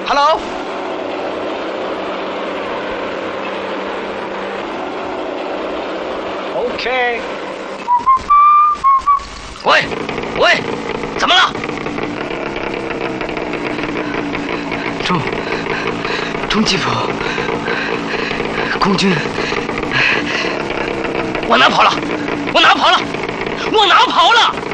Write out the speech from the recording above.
Hello。OK。喂，怎么了？中基府空军，我哪跑了？